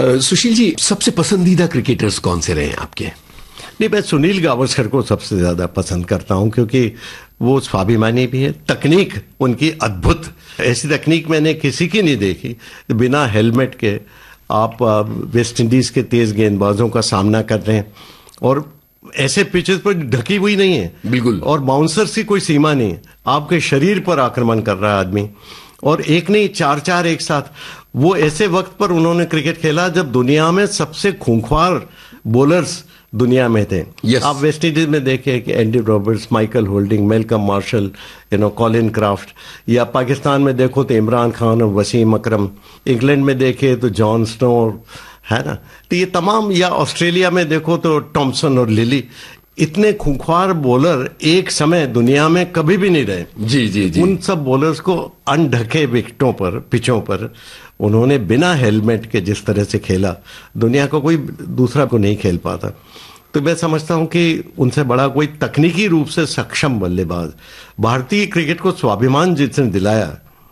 सुशील जी, सबसे पसंदीदा क्रिकेटर्स कौन से रहे हैं आपके? नहीं, मैं सुनील गावस्कर को सबसे ज्यादा पसंद करता हूं, क्योंकि वो स्वाभिमानी भी है। तकनीक उनकी अद्भुत, ऐसी तकनीक मैंने किसी की नहीं देखी। बिना हेलमेट के आप वेस्ट इंडीज के तेज गेंदबाजों का सामना कर रहे हैं, और ऐसे पिचेस पर ढकी हुई नहीं है बिल्कुल, और बाउंसर्स की कोई सीमा नहीं है। आपके शरीर पर आक्रमण कर रहा है आदमी, और एक नहीं, चार चार एक साथ। वो ऐसे वक्त पर उन्होंने क्रिकेट खेला जब दुनिया में सबसे खूंखार बॉलर्स दुनिया में थे। yes. आप वेस्ट इंडीज में देखें कि Andy Roberts, Michael holding, Malcolm martial, Colin craft, या पाकिस्तान में देखो तो इमरान खान और वसीम अकरम, इंग्लैंड में देखे तो जॉन स्नो, है ना, तो ये तमाम, या ऑस्ट्रेलिया में देखो तो टॉमसन और लिली। इतने खूंखार बॉलर एक समय दुनिया में कभी भी नहीं रहे। जी जी जी। उन सब बॉलर्स को अनढके विकेटों पर, पिचों पर उन्होंने बिना हेलमेट के जिस तरह से खेला, दुनिया को कोई दूसरा को नहीं खेल पाता। तो मैं समझता हूं कि उनसे बड़ा कोई तकनीकी रूप से सक्षम बल्लेबाज, भारतीय क्रिकेट को स्वाभिमान जिसने दिलाया,